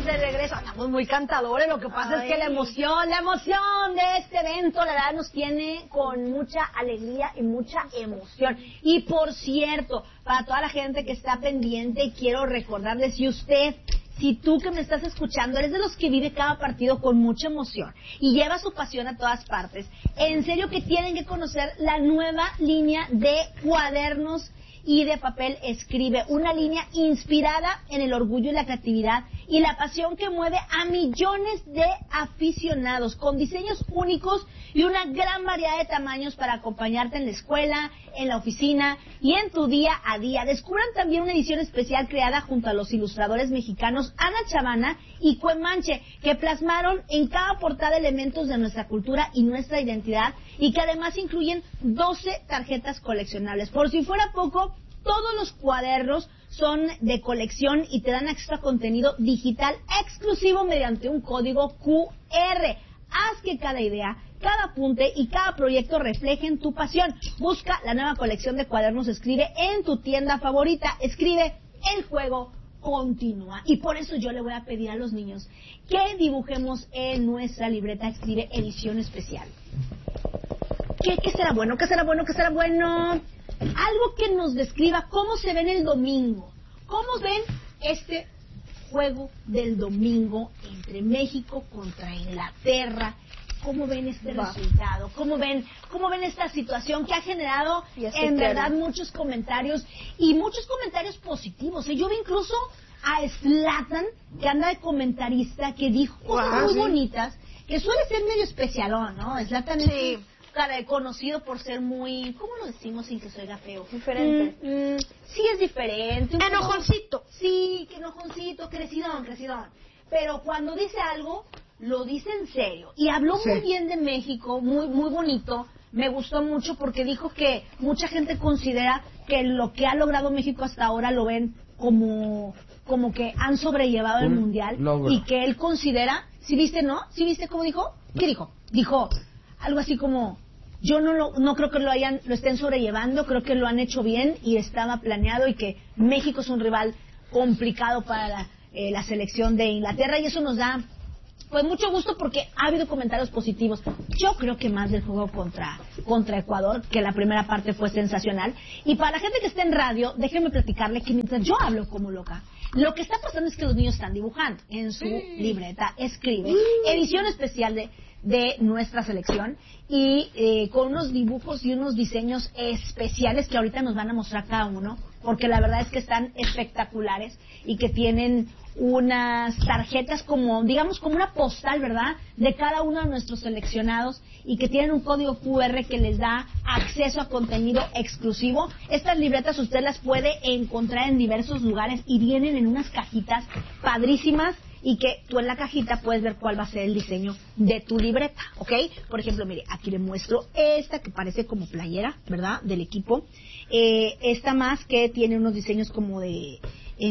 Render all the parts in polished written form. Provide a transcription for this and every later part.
de regreso. Estamos muy cantadores, lo que pasa es que la emoción de este evento, la verdad, nos tiene con mucha alegría y mucha emoción. Y por cierto, para toda la gente que está pendiente, quiero recordarles, si tú que me estás escuchando eres de los que vive cada partido con mucha emoción y lleva su pasión a todas partes, en serio que tienen que conocer la nueva línea de cuadernos y de papel Escribe, una línea inspirada en el orgullo y la creatividad y la pasión que mueve a millones de aficionados, con diseños únicos y una gran variedad de tamaños para acompañarte en la escuela, en la oficina y en tu día a día. Descubran también una edición especial creada junto a los ilustradores mexicanos Ana Chavana y Cuemanche, que plasmaron en cada portada elementos de nuestra cultura y nuestra identidad y que además incluyen 12 tarjetas coleccionables. Por si fuera poco, todos los cuadernos son de colección y te dan extra contenido digital exclusivo mediante un código QR. Haz que cada idea, cada apunte y cada proyecto reflejen tu pasión. Busca la nueva colección de cuadernos Escribe en tu tienda favorita. Escribe, el juego continúa. Y por eso yo le voy a pedir a los niños que dibujemos en nuestra libreta Escribe edición especial. ¿Qué será bueno? ¿Qué será bueno? ¿Qué será bueno? Algo que nos describa cómo se ven el domingo. ¿Cómo ven este juego del domingo entre México contra Inglaterra? ¿Cómo ven este resultado? ¿Cómo ven esta situación que ha generado en verdad muchos comentarios y muchos comentarios positivos? Yo vi incluso a Zlatan, que anda de comentarista, que dijo cosas muy bonitas, que suele ser medio especialón, ¿no? Zlatan es conocido por ser muy, ¿cómo lo decimos sin que se oiga feo? Diferente. Sí, es diferente. Enojoncito. Sí, que enojoncito, crecidón. Pero cuando dice algo, lo dice en serio. Y habló muy bien de México, muy bonito. Me gustó mucho porque dijo que mucha gente considera que lo que ha logrado México hasta ahora lo ven como que han sobrellevado el mundial logro. Y que él considera, ¿sí viste, no? ¿Sí viste cómo dijo? ¿Qué dijo? Dijo algo así como, yo no creo que lo estén sobrellevando, creo que lo han hecho bien y estaba planeado y que México es un rival complicado para la selección de Inglaterra y eso nos da pues mucho gusto porque ha habido comentarios positivos. Yo creo que más del juego contra Ecuador, que la primera parte fue sensacional. Y para la gente que está en radio, déjenme platicarle que mientras yo hablo como loca, lo que está pasando es que los niños están dibujando en su libreta Escribe, edición especial de nuestra selección y con unos dibujos y unos diseños especiales que ahorita nos van a mostrar cada uno, porque la verdad es que están espectaculares y que tienen unas tarjetas como, digamos, como una postal, ¿verdad?, de cada uno de nuestros seleccionados y que tienen un código QR que les da acceso a contenido exclusivo. Estas libretas usted las puede encontrar en diversos lugares y vienen en unas cajitas padrísimas y que tú en la cajita puedes ver cuál va a ser el diseño de tu libreta, ¿ok? Por ejemplo, mire, aquí le muestro esta que parece como playera, ¿verdad?, del equipo. Esta más que tiene unos diseños como de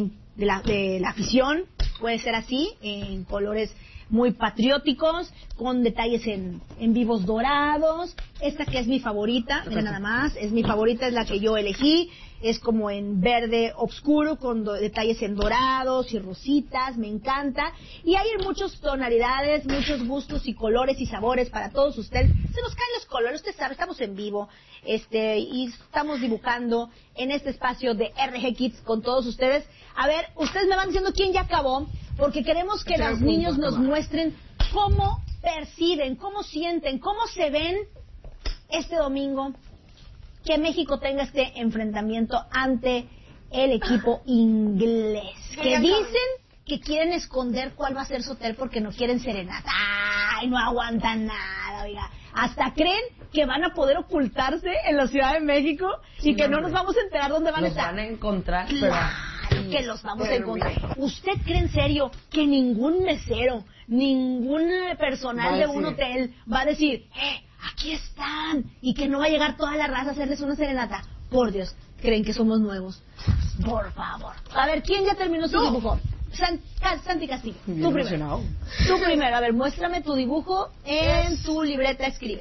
la afición, puede ser así, en colores muy patrióticos, con detalles en vivos dorados. Esta que es mi favorita, miren nada más, es mi favorita, es la que yo elegí, es como en verde oscuro, con detalles en dorados y rositas, me encanta. Y hay muchas tonalidades, muchos gustos y colores y sabores para todos ustedes. Se nos caen los colores, usted sabe, estamos en vivo, y estamos dibujando en este espacio de RG Kids con todos ustedes. A ver, ustedes me van diciendo quién ya acabó, porque queremos que los niños nos muestren cómo perciben, cómo sienten, cómo se ven este domingo que México tenga este enfrentamiento ante el equipo inglés, que dicen que quieren esconder cuál va a ser su hotel porque no quieren serenata. ¡Ay, no aguantan nada, oiga! Hasta creen que van a poder ocultarse en la Ciudad de México y que no nos vamos a enterar dónde van a estar. Los van a encontrar, Claro que los vamos a encontrar. ¿Usted cree en serio que ningún mesero, ningún personal de un hotel va a decir, aquí están, y que no va a llegar toda la raza a hacerles una serenata? Por Dios, creen que somos nuevos. Por favor. A ver, ¿quién ya terminó su dibujo? Santi Castillo, tú primero. Tú primero, a ver, muéstrame tu dibujo en tu libreta Escribe.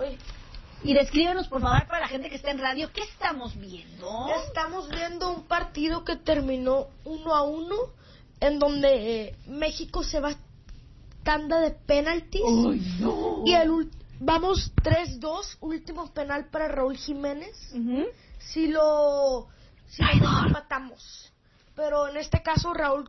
Y descríbenos, por favor, para la gente que está en radio, ¿qué estamos viendo? Estamos viendo un partido que terminó 1-1 en donde México se va a tanda de penaltis. Y vamos 3-2, último penal para Raúl Jiménez. Si lo empatamos. Pero en este caso Raúl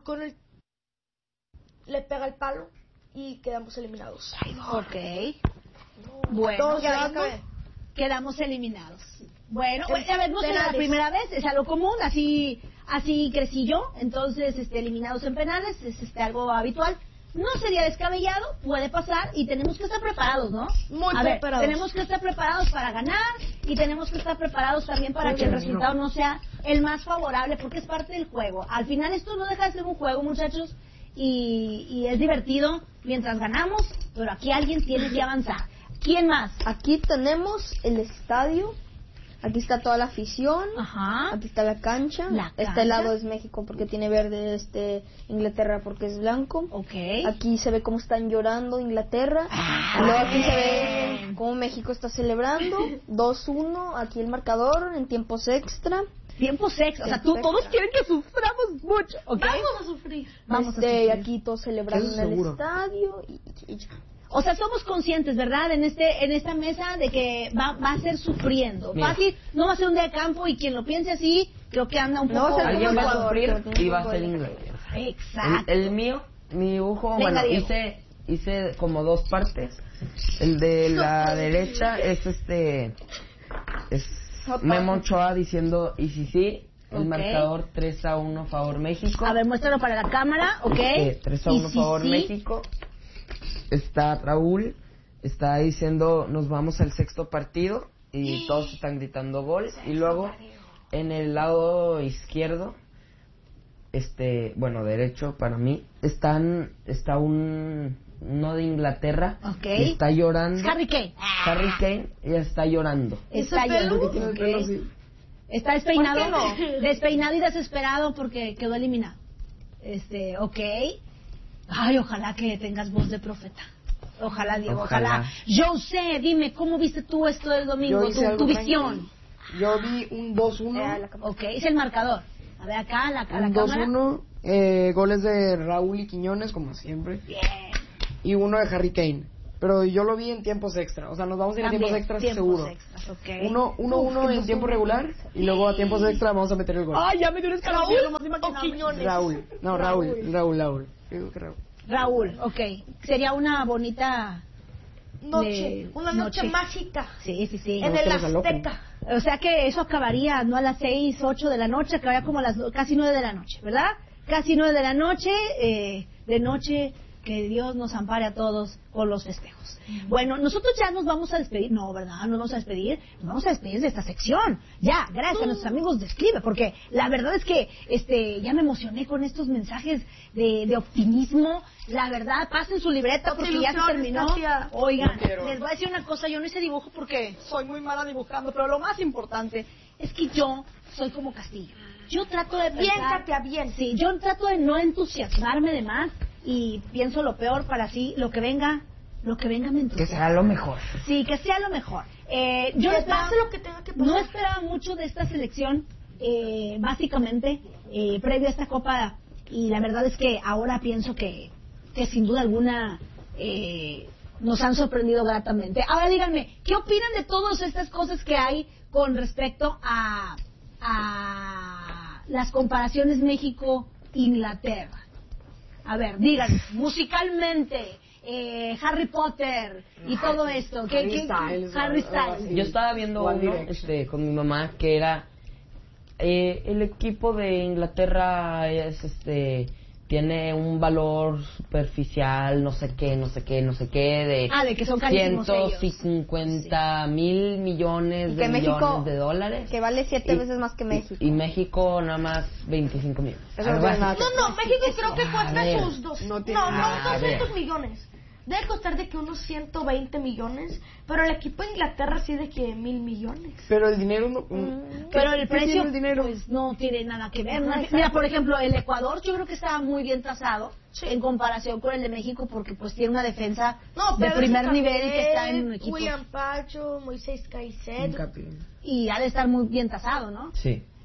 le pega el palo y quedamos eliminados. Ok. Bueno, Todos quedamos eliminados. Bueno, a ver, no será la primera vez, es algo común, así crecí yo, entonces eliminados en penales, es algo habitual. No sería descabellado, puede pasar y tenemos que estar preparados, ¿no? Muy preparados. preparados. Tenemos que estar preparados para ganar y tenemos que estar preparados también para que el resultado no sea el más favorable, porque es parte del juego. Al final esto no deja de ser un juego, muchachos, y es divertido mientras ganamos, pero aquí alguien tiene que avanzar. ¿Quién más? Aquí tenemos el estadio. Aquí está toda la afición. Ajá. Aquí está la cancha. Este lado es México porque tiene verde, Inglaterra porque es blanco. Ok. Aquí se ve cómo están llorando Inglaterra. Y luego aquí se ve cómo México está celebrando. 2-1, aquí el marcador en tiempos extra. Tiempos extra, o sea, todos quieren que suframos mucho, ¿ok? Vamos a sufrir. Vamos a sufrir. Aquí todos celebrando en el estadio y ya. O sea, somos conscientes, ¿verdad? En esta mesa de que va a ser sufriendo. Mira. Fácil, no va a ser un día de campo y quien lo piense así, creo que anda un poco... va a ser Alguien va a Ecuador, sufrir pero y va a ser Inglaterra. Exacto. El mío, mi dibujo, Venga, bueno, Diego. hice como dos partes. El de la derecha es Memo Ochoa diciendo y sí, el Ok. marcador 3-1 favor México. A ver, muéstralo para la cámara, ¿ok? 3-1 Y sí, favor sí. México. Está Raúl, está diciendo nos vamos al sexto partido y todos están gritando gol. Y luego en el lado izquierdo, derecho para mí, está uno de Inglaterra, Ok. y está llorando. Harry Kane. Harry Kane y está llorando. Está llorando. Ok. Está despeinado, ¿Por qué no? despeinado y desesperado porque quedó eliminado. Ok. Ay, ojalá que tengas voz de profeta. Ojalá, Diego, ojalá. Yo sé, dime, ¿cómo viste tú esto del domingo? Yo hice algo Tu visión. Yo vi un 2-1. Ok, es el marcador. A ver acá, la Un cámara. 2-1. Goles de Raúl y Quiñones, como siempre. Bien. Y uno de Harry Kane. Pero yo lo vi en tiempos extra. O sea, nos vamos a ir a También, tiempos extras tiempos seguro. extras, ok. 1-1 en tiempo regular. Y luego a tiempos extra vamos a meter el gol. Ay, ya me dio un escalofrío, nomás de O imaginarme. Quiñones. Raúl. No, Raúl. Digo que Raúl. Raúl, ok. Sería una bonita Una noche mágica. Sí. En el Azteca. O sea que eso acabaría no a las 6, 8 de la noche, acabaría como a las casi 9 de la noche, ¿verdad? Casi 9 de la noche, de noche, que Dios nos ampare a todos con los festejos. Bueno, nosotros ya nos vamos a despedir, no, ¿verdad? Nos vamos a despedir de esta sección. Ya, gracias a nuestros amigos de Escribe, porque la verdad es que ya me emocioné con estos mensajes de optimismo. La verdad, pasen su libreta porque ya se terminó. Oigan, les voy a decir una cosa, yo no hice dibujo porque soy muy mala dibujando, pero lo más importante es que yo soy como Castillo. Yo trato de pensar... Bien, Katia, bien. Sí, yo trato de no entusiasmarme de más y pienso lo peor para así, lo que venga me entusiasma. Que será lo mejor. Sí, que sea lo mejor. Yo Que pase lo que tenga que pasar. no esperaba mucho de esta selección, básicamente, previo a esta Copa, y la verdad es que ahora pienso que sin duda alguna nos han sorprendido gratamente. Ahora díganme, ¿qué opinan de todas estas cosas que hay con respecto a las comparaciones México-Inglaterra? A ver, díganme, musicalmente, Harry Potter y todo esto. Harry Styles. Yo estaba viendo uno con mi mamá que era el equipo de Inglaterra tiene un valor superficial, no sé qué, de que son carísimos ellos. 150,000 millones de México, de dólares. Que vale 7 veces más que México. Y México nada más 25 millones. Eso no tiene nada que ver. No, México creo que cuesta sus dos. No tiene nada que ver. 200 millones. Debe costar de que unos 120 millones, pero el equipo de Inglaterra sí de que 1,000 millones. Pero el dinero no... Pero el ¿qué precio tiene el dinero? pues no tiene nada que ver. Mira, por ejemplo, el Ecuador yo creo que estaba muy bien trazado en comparación con el de México porque pues tiene una defensa de primer nivel que está en un equipo William Pacho, Moisés Caicedo. y ha de estar muy bien tasado, ¿no? Sí.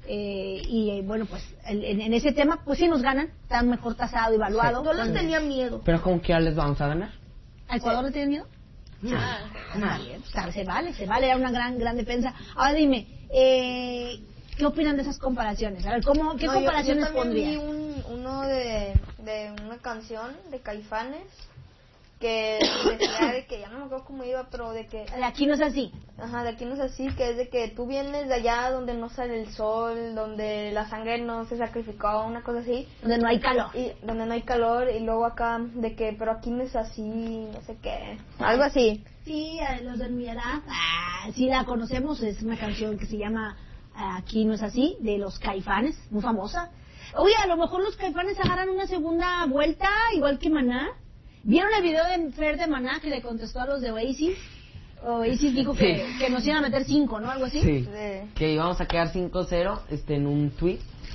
y bueno, pues en ese tema, pues sí nos ganan, están mejor tasado y evaluado. Yo les tenía miedo. Pero como que ya les vamos a ganar. ¿A Ecuador le tienen miedo? Está bien, se vale, era una gran defensa. Ahora dime, ¿qué opinan de esas comparaciones? A ver, ¿qué comparaciones yo también pondrían? vi uno de una canción de Caifanes que decía de que, ya no me acuerdo cómo iba, pero de que... De aquí no es así. Ajá, de aquí no es así, que es de que tú vienes de allá donde no sale el sol, donde la sangre no se sacrificó, una cosa así. Donde no hay calor. Y donde no hay calor, y luego acá, de que, pero aquí no es así, no sé qué. Algo así. Sí, los de mi edad, sí la conocemos, es una canción que se llama Aquí no es así, de los Caifanes, muy famosa. Oye, a lo mejor los Caifanes agarran una segunda vuelta, igual que Maná. ¿Vieron el video de Fer de Maná que le contestó a los de Oasis? Oasis dijo que nos iban a meter 5, ¿no? Algo así. Sí, que íbamos a quedar 5-0 en un tweet.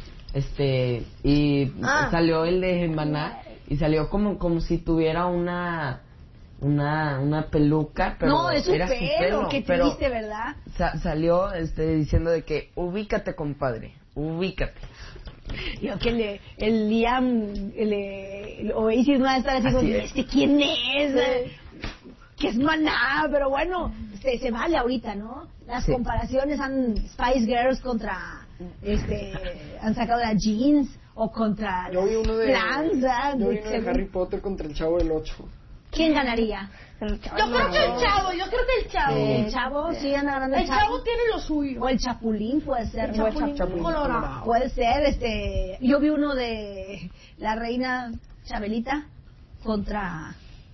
Y salió el de Maná y salió como si tuviera una peluca, pero no, es su era pelo, su pelo, qué pero triste, ¿verdad? Salió diciendo de que ubícate, compadre, ubícate. Yo que el Liam, el Oasis no va a estar así, como, ¿quién es? Que es Maná, pero bueno, se vale ahorita, ¿no? Las comparaciones Spice Girls contra, han sacado la Jeans o contra yo vi uno de Harry Potter contra el Chavo del 8. ¿Quién ganaría? Yo creo que el Chavo. El Chavo, sí, anda ganando el Chavo tiene lo suyo. O el Chapulín puede ser. El Chapulín Colorado. Puede ser, yo vi uno de la reina Chabelita contra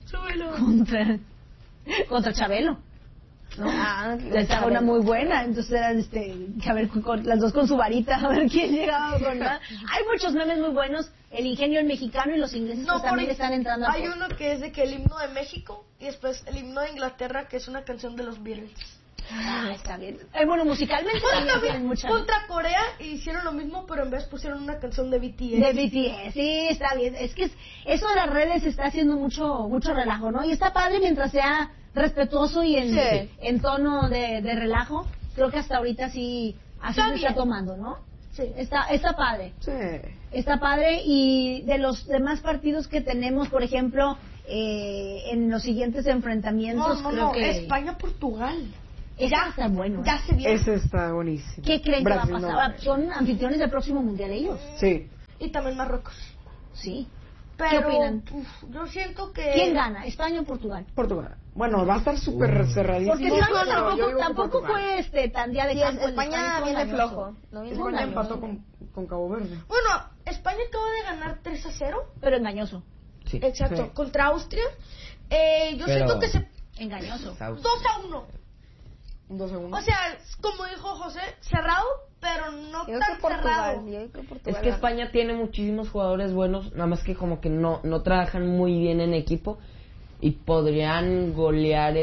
Chabelo. ¿No? Estaba una muy buena, entonces eran a ver, las dos con su varita, a ver quién llegaba con más. Hay muchos memes muy buenos, el ingenio del mexicano y los ingleses pues, también están entrando. Hay uno que es de que el himno de México y después el himno de Inglaterra, que es una canción de los Beatles. Está bien. Bueno, musicalmente también tienen mucha. Contra Corea hicieron lo mismo, pero en vez pusieron una canción de BTS. De BTS, sí, está bien. Es que eso de las redes está haciendo mucho relajo, ¿no? Y está padre mientras sea respetuoso y en tono de relajo. Creo que hasta ahorita sí así se está tomando, ¿no? Sí. Está padre. Sí. Está padre. Y de los demás partidos que tenemos, por ejemplo, en los siguientes enfrentamientos, creo que España-Portugal. Ya está bueno. Ya se viene. Ese está buenísimo. ¿Qué creen Brasil que va a pasar? No. Son anfitriones del próximo mundial ellos. Sí. Y también Marruecos. Sí. Pero, ¿qué opinan? Yo siento que... ¿Quién gana? ¿España o Portugal? Portugal. Bueno, va a estar súper cerradísimo. Porque España tampoco fue tan día de campo. España viene flojo. España empató con Cabo Verde. Bueno, España acaba de ganar 3-0. Pero engañoso. Sí. Exacto. Sí. Contra Austria. Yo siento que engañoso. 2-1. 2 segundos. O sea, como dijo José, cerrado, pero no tan cerrado. Es que España tiene muchísimos jugadores buenos, nada más que como que no trabajan muy bien en equipo y podrían golear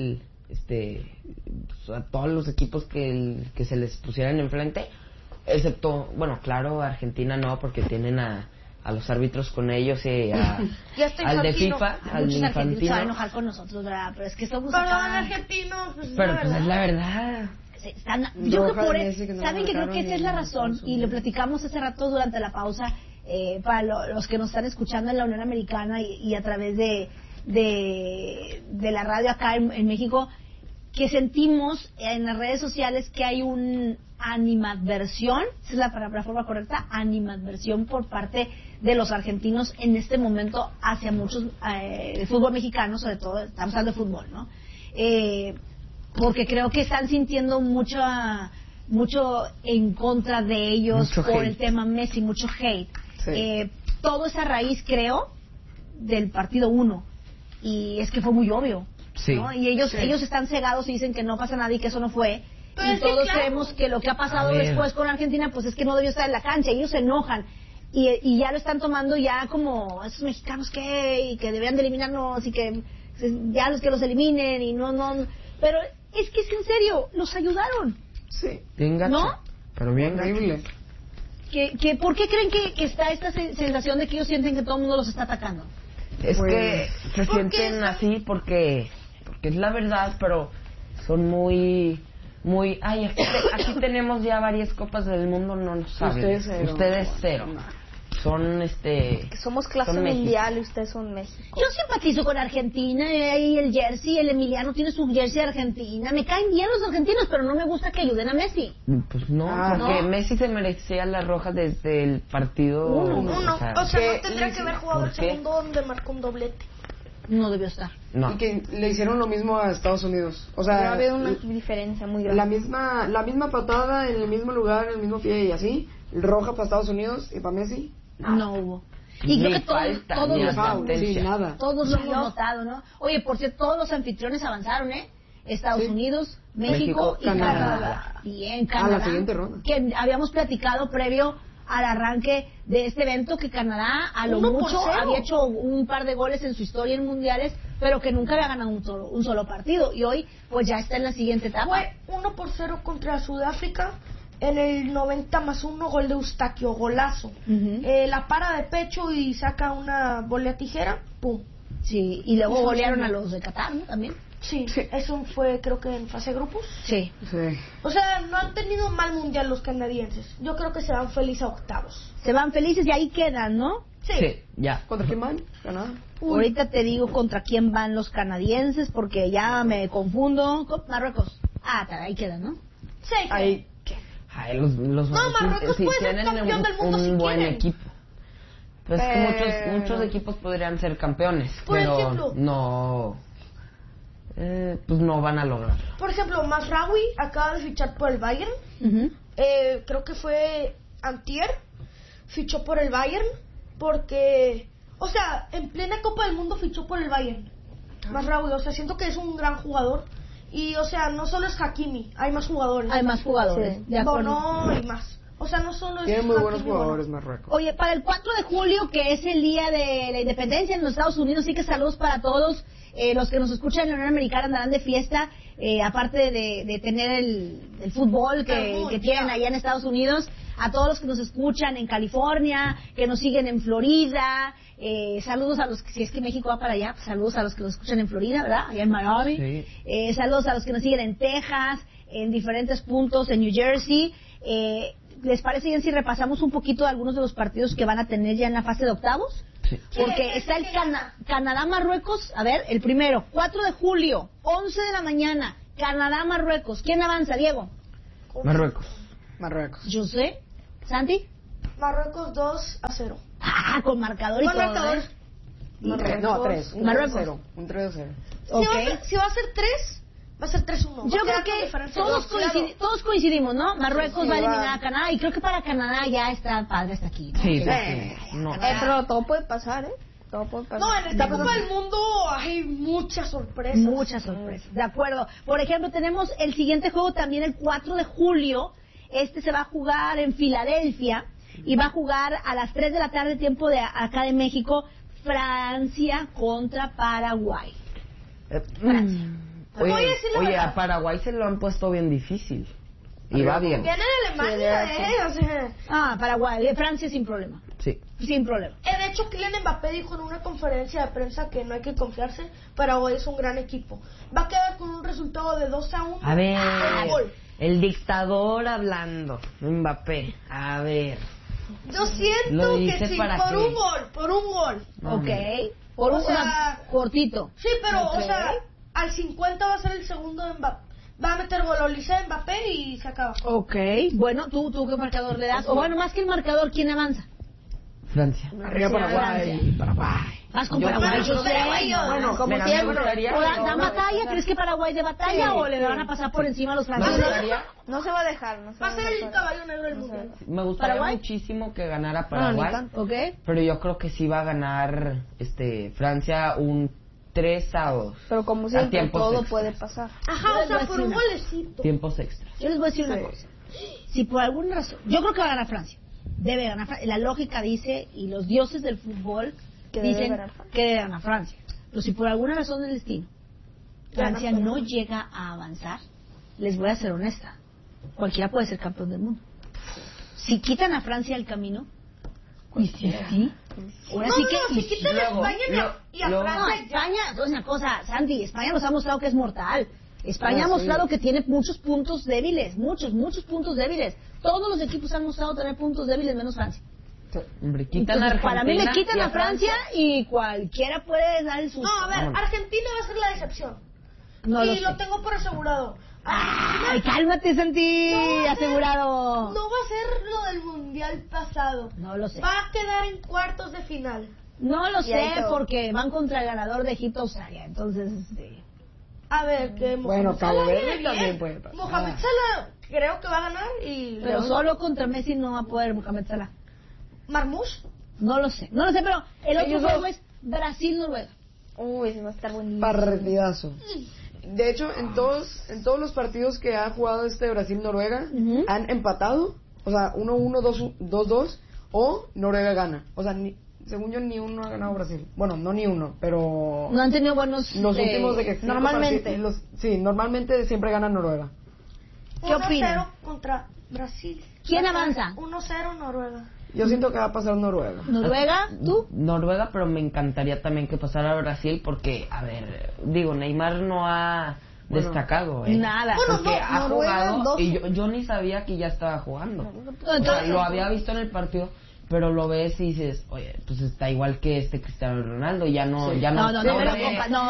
a todos los equipos que se les pusieran enfrente, excepto, bueno, claro, Argentina no, porque tienen a los árbitros con ellos y al de FIFA, al Muchos argentinos se van a Infantino. enojar con nosotros, ¿verdad? Pero es que somos Perdón, acá. argentinos. Pues, Pero pues es la verdad. Yo creo que Roja de Messi que no ¿saben que creo que esa es la razón? marcaron, Y lo platicamos hace rato durante la pausa, para los que nos están escuchando en la Unión Americana y a través de la radio acá en México, que sentimos en las redes sociales que hay un animadversión, esa es la forma correcta, animadversión por parte de los argentinos en este momento hacia muchos el fútbol mexicano, sobre todo, estamos hablando de fútbol, ¿no? Porque creo que están sintiendo mucho en contra de ellos Mucho por hate. el tema Messi, mucho hate. Sí. Todo es a raíz, creo, del partido 1. Y es que fue muy obvio. Sí. ¿no? Y ellos están cegados y dicen que no pasa nada y que eso no fue. Pero y es que todos claro. creemos que lo que ha pasado A ver. después con Argentina, pues es que no debió estar en la cancha. Y ellos se enojan. Y ya lo están tomando ya como esos mexicanos y que deberían de eliminarnos y que ya los que los eliminen y no. Pero es que es en serio, los ayudaron. Sí. Bien gacho. ¿No? Pero bien gacho. Horrible. ¿Por qué creen que está esta sensación de que ellos sienten que todo el mundo los está atacando? Es Pues, que se sienten así porque es la verdad, pero son muy muy, ay, aquí tenemos ya varias copas del mundo, no nos saben. Ustedes cero. Son Que somos clase son mundial y ustedes son México. Yo simpatizo con Argentina, ahí el jersey, el Emiliano tiene su jersey de Argentina. Me caen bien los argentinos, pero no me gusta que ayuden a Messi. Pues no, porque no. Messi se merecía la roja desde el partido. Uno. O sea, no tendría que haber jugado ¿por el qué? segundo donde marcó un doblete. No debió estar. No. Y que le hicieron lo mismo a Estados Unidos. O Pero sea, había una diferencia muy grande. la misma patada en el mismo lugar, en el mismo pie y así. Roja para Estados Unidos y para Messi. No hubo. Y creo Ni que falta, todos ni los advertencia. Sí, nada. todos lo hemos notado, ¿no? Oye, por cierto, todos los anfitriones avanzaron, ¿eh? Estados Unidos, México y Canadá. Canadá. Bien, Canadá. A la siguiente ronda. Que habíamos platicado previo al arranque de este evento que Canadá a lo 1-0. mucho había hecho un par de goles en su historia en mundiales, pero que nunca había ganado un solo partido. Y hoy, pues ya está en la siguiente etapa. Fue 1-0 contra Sudáfrica. En el 90+1 gol de Eustaquio, golazo. Ujú. La para de pecho y saca una volea tijera, pum. Sí, y luego Eso golearon sí. a los de Qatar, ¿no? También. Sí, eso fue creo que en fase de grupos. Sí. Sí. O sea, no han tenido mal mundial los canadienses. Yo creo que se van felices a octavos. Se van felices y ahí quedan, ¿no? Sí, ya. ¿Contra quién van? Canadá. Ahorita te digo contra quién van los canadienses porque ya me confundo. Con Marruecos. Ah, ahí quedan, ¿no? Sí, Ahí. Ay, los Marruecos sí puede ser tienen campeón del mundo un si buen quieren. equipo. Pues es que Pero- muchos equipos podrían ser campeones, Por pero ejemplo. no, pues no van a lograrlo. Por ejemplo, Mazraoui acaba de fichar por el Bayern. Ujú. Creo que fue antier. Fichó por el Bayern porque, o sea, en plena Copa del Mundo fichó por el Bayern. Mazraoui, o sea, siento que es un gran jugador. Y, o sea, no solo es Hakimi, hay más jugadores. Hay más jugadores. Sí. De acuerdo. Bono y más. O sea, no solo es Tiene muy buenos Hakimi, Bono. jugadores Marruecos. Oye, para el 4 de julio, que es el día de la independencia en los Estados Unidos, sí que saludos para todos. Los que nos escuchan en la Unión Americana andarán de fiesta, aparte de tener el fútbol que tienen allá en Estados Unidos. A todos los que nos escuchan en California, que nos siguen en Florida. Saludos a los que, si es que México va para allá, pues saludos a los que nos escuchan en Florida, ¿verdad? Allá en Miami. Sí. Saludos a los que nos siguen en Texas, en diferentes puntos, en New Jersey. ¿Les parece bien si repasamos un poquito algunos de los partidos que van a tener ya en la fase de octavos? Sí. Porque está el Canadá-Marruecos, a ver, el primero, 4 de julio, 11 de la mañana, Canadá-Marruecos. ¿Quién avanza, Diego? Marruecos. Marruecos. Yo sé. ¿Santi? Marruecos 2-0. Ah, con marcador y Buen todo, marcador. ¿eh? No, 3. Marruecos. Un 3-0. Ok. Si va a ser 3, va a ser 3-1. Yo creo que todos coincidimos, ¿no? Marruecos Sí, va a eliminar va. a Canadá y creo que para Canadá ya está padre hasta aquí, ¿no? Sí, sí. No. Pero todo puede pasar, ¿eh? Todo puede pasar. No, en esta Copa del Mundo hay muchas sorpresas. Muchas sorpresas, de acuerdo. Por ejemplo, tenemos el siguiente juego también el 4 de julio. Este se va a jugar en Filadelfia y va a jugar a las 3 de la tarde, tiempo de acá de México, Francia contra Paraguay. Oye, a Paraguay se lo han puesto bien difícil. Y va bien. Viene de Alemania, o sea. Ah, Paraguay, Francia sin problema. Sí. Sin problema. De hecho, Kylian Mbappé dijo en una conferencia de prensa que no hay que confiarse. Paraguay es un gran equipo. Va a quedar con un resultado de 2-1. A ver, Un gol. el dictador hablando, Mbappé. A ver. Yo Lo siento que dice sí, para por qué. un gol, por un gol. Ok. Por O un sea, cortito. Sí, pero, Ok. o sea, al 50 va a ser el segundo de Mbappé. Va a meter gol Olise de Mbappé y se acaba. Ok. Bueno, ¿tú qué marcador le das? O bueno, más que el marcador, ¿quién avanza? Francia. Arriba Paraguay. Paraguay. Vas con Yo Paraguay, también, yo sé. paraguayo. Bueno, como Mira, siempre. me gustaría. ¿O dan batalla? ¿Crees que Paraguay de batalla Sí, o le van a pasar por encima a los Me franceses? gustaría, No se va a dejar, no se Va a ser el dejar. caballo negro del mundo. me gustaría ¿Paraguay? muchísimo que ganara No, ni Paraguay. tanto. ¿Ok? Pero yo creo que sí va a ganar Francia un 3-2. Pero como A siempre, tiempos todo extras. puede pasar. Ajá, o sea, Yo por les un voy a golecito. Tiempos extras. Yo les voy a decir una cosa. Si por alguna razón, yo creo que va a ganar Francia. Debe ganar Francia. La lógica dice, y los dioses del fútbol Que debe dicen ganar Francia. que debe ganar Francia. Pero si por alguna razón del destino Francia no llega a avanzar, les voy a ser honesta, cualquiera puede ser campeón del mundo. Si quitan a Francia del camino, y sí, ahora sí que... No, si quitan a luego, España y a No, Francia. España, es una cosa, Santi, España nos ha mostrado que es mortal. España ha mostrado que tiene muchos puntos débiles, muchos puntos débiles. Todos los equipos han mostrado tener puntos débiles menos Francia. Hombre, quitan Entonces, a Argentina, para mí me quitan y a Francia y cualquiera puede dar el susto. No, a ver, Argentina va a ser la decepción. No y lo sé. lo tengo por asegurado. Ay, cálmate, Santi, asegurado. No va a ser lo del mundial pasado. No lo sé. Va a quedar en cuartos de final. No lo Y ahí sé quedó. porque van contra el ganador de Egipto-Australia, entonces... A ver, que Bueno, Mohamed Cabo Salah Verde viene también bien. puede pasar. Mohamed Salah creo que va a ganar y... Pero solo contra Messi no va a poder Mohamed Salah. Marmoush. No lo sé, pero el otro Ellos juego dos. es Brasil-Noruega. Uy, ese va a estar buenísimo. Partidazo. De hecho, en todos los partidos que ha jugado Brasil-Noruega, Ujú. han empatado, o sea, 1-1, 2-2, o Noruega gana. O sea, según yo, ni uno ha ganado Brasil. Bueno, no ni uno, pero No han tenido buenos... los últimos de que cinco normalmente. sí, normalmente siempre gana Noruega. ¿Qué opinan? 1-0 contra Brasil. ¿Quién avanza? 1-0 Noruega. Yo siento que va a pasar Noruega. ¿Noruega? ¿Tú? Noruega, pero me encantaría también que pasara Brasil porque, a ver, digo, Neymar no ha destacado, Nada. Bueno, porque no, ha Noruega, jugado 2. y yo ni sabía que ya estaba jugando. O sea, Entonces, lo había visto en el partido, pero lo ves y dices, oye, pues está igual que Cristiano Ronaldo, ya no, Sí. ya no, no. no, pero corre. compares, no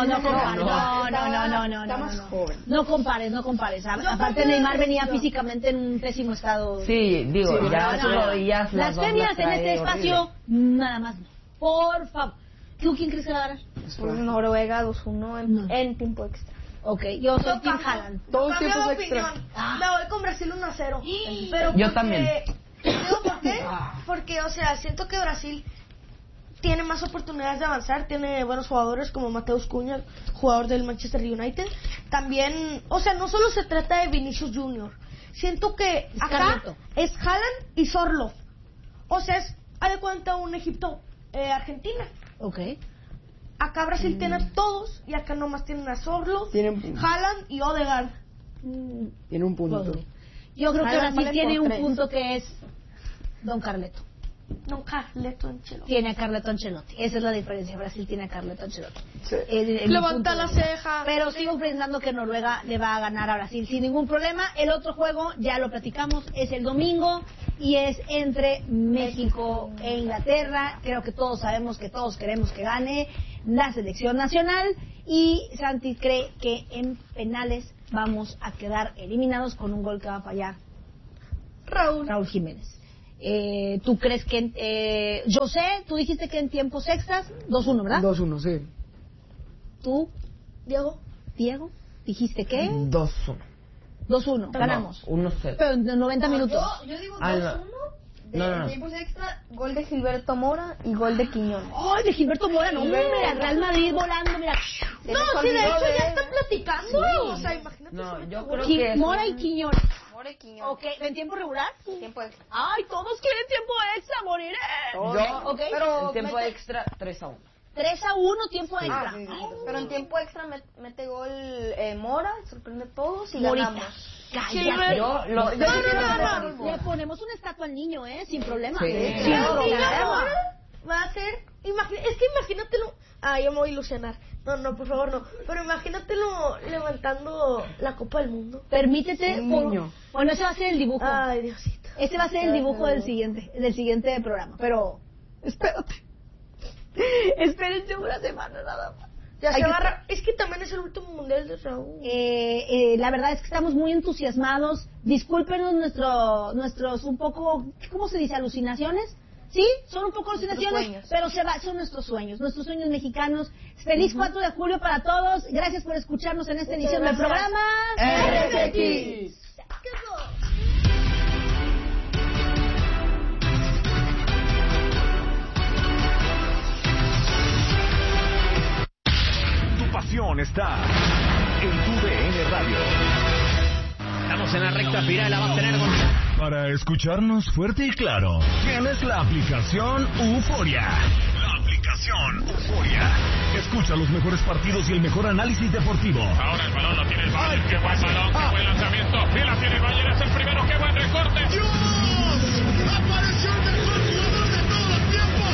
Está más joven. No compares. Aparte Neymar venía físicamente en un pésimo estado. Sí, digo, Sí, ya tú lo veías. Las dos femias en trae este espacio, horrible. nada más. Por favor. ¿Tú quién crees que va a ganar? Pues Noruega 2-1 en tiempo extra. Ok, yo soy Team Haaland. Todos Cambio tiempos de extra. opinión. Ah. Me voy con Brasil 1-0. Pero Yo porque- también. ¿Digo por qué? Porque, o sea, siento que Brasil tiene más oportunidades de avanzar, tiene buenos jugadores como Mateus Cunha, jugador del Manchester United. También, o sea, no solo se trata de Vinicius Junior. Siento que Es acá Carleto. es Haaland y Sorloth. O sea, es, haz de cuenta, un Egipto Argentina. Ok. Acá Brasil tiene a todos y acá nomás tienen a Sorloth, Tienen- Haaland y Odegaard. Tiene un punto. Yo creo que Haaland Brasil vale tiene por un 3. punto que es Don Carleto. No, Carleto Ancelotti. Tiene a Carleto Ancelotti. Esa es la diferencia. Brasil tiene a Carleto Ancelotti. Sí. En mi Levanta punto la de vista. ceja. Pero sigo pensando que Noruega le va a ganar a Brasil sin ningún problema. El otro juego, ya lo platicamos, es el domingo y es entre México e Inglaterra. Creo que todos sabemos que todos queremos que gane la selección nacional y Santi cree que en penales vamos a quedar eliminados con un gol que va a fallar Raúl Jiménez. ¿Tú crees que yo sé, tú dijiste que en tiempos extras 2-1, ¿verdad? 2-1, sí. Tú, Diego. Diego, dijiste que 2-1. 2-1, ganamos. 1-0. Pero en 90 minutos. Yo digo Ah, 2-1 de no. tiempos extra, gol de Gilberto Mora y gol de Quiñones. ¡Ay, de Gilberto Mora! No, mira, Real Madrid volando, mira. No, sí, de hecho ya están platicando. O sea, imagínate. No, si yo me creo equivoco. que es Mora y Quiñones. Mora y Quiñones. Ok, ¿en tiempo regular? Tiempo extra. ¡Ay, todos quieren tiempo extra, moriré! Yo, Ok. Pero en tiempo mete- extra, 3-1. 3-1, tiempo extra. sí, sí. Ay, Pero en tiempo extra mete gol Mora, sorprende a todos y Morita. ganamos. Cállate. Yo lo No. Le ponemos una estatua al niño, Sin problema. Sí. Sin Claro, problema. ahora va a ser. Es que imagínatelo. Ah, yo me voy a ilusionar. No, por favor, no. Pero imagínatelo levantando la Copa del Mundo. Permítete. Un niño. Bueno, ese va a ser el dibujo. Ay, Diosito. Este va a ser el dibujo del siguiente programa. Pero, espérate. Espérense una semana nada más. Ya Hay se que va estar- Es que también es el último mundial de Raúl. La verdad es que estamos muy entusiasmados. Discúlpenos nuestros un poco, ¿cómo se dice? Alucinaciones. Sí, son un poco alucinaciones, sueños. pero son nuestros sueños mexicanos. Feliz 4 de julio para todos. Gracias por escucharnos en esta edición del programa. RFX. Tu pasión está en tu DN Radio. Estamos en la recta final, la va a tener con... Para escucharnos fuerte y claro, tienes la aplicación Euforia. La aplicación Euforia. Escucha los mejores partidos y el mejor análisis deportivo. Ahora el balón lo tiene el Bayern, qué buen balón, qué buen lanzamiento. Y la tiene el Bayern, es el primero, qué buen recorte. ¡Dios! ¡Apareció el mejor jugador de todos los tiempos!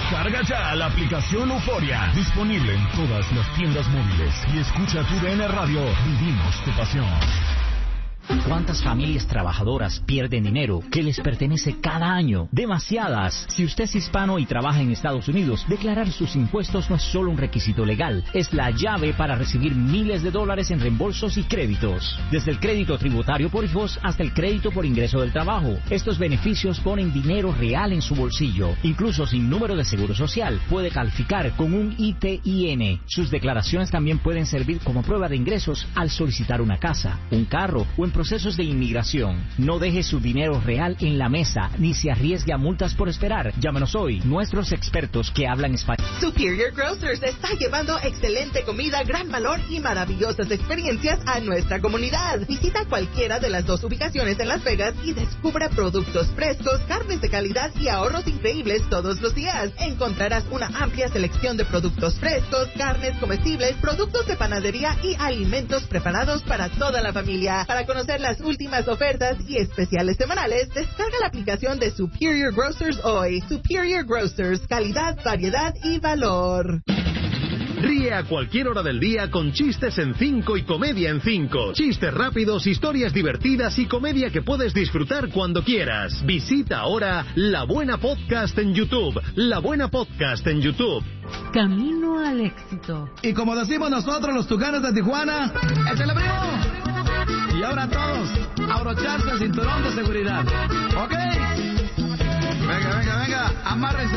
Descarga ya la aplicación Euforia. Disponible en todas las tiendas móviles. Y escucha tu DN Radio. Vivimos tu pasión. ¿Cuántas familias trabajadoras pierden dinero que les pertenece cada año? Demasiadas. Si usted es hispano y trabaja en Estados Unidos, declarar sus impuestos no es solo un requisito legal, es la llave para recibir miles de dólares en reembolsos y créditos. Desde el crédito tributario por hijos hasta el crédito por ingreso del trabajo. Estos beneficios ponen dinero real en su bolsillo. Incluso sin número de seguro social, puede calificar con un ITIN. Sus declaraciones también pueden servir como prueba de ingresos al solicitar una casa, un carro o en procesos de inmigración. No deje su dinero real en la mesa, ni se arriesgue a multas por esperar. Llámenos hoy, nuestros expertos que hablan español. Superior Grocers está llevando excelente comida, gran valor y maravillosas experiencias a nuestra comunidad. Visita cualquiera de las 2 ubicaciones en Las Vegas y descubra productos frescos, carnes de calidad y ahorros increíbles todos los días. Encontrarás una amplia selección de productos frescos, carnes comestibles, productos de panadería y alimentos preparados para toda la familia. Para conocer las últimas ofertas y especiales semanales, descarga la aplicación de Superior Grocers hoy. Superior Grocers, calidad, variedad y valor. Ríe a cualquier hora del día con Chistes en 5 y Comedia en 5. Chistes rápidos, historias divertidas y comedia que puedes disfrutar cuando quieras. Visita ahora La Buena Podcast en YouTube. La Buena Podcast en YouTube. Camino al éxito. Y como decimos nosotros los Tucanes de Tijuana, ¡échale primo! Y ahora todos, abrocharse el cinturón de seguridad. ¿Ok? Venga, amárrense.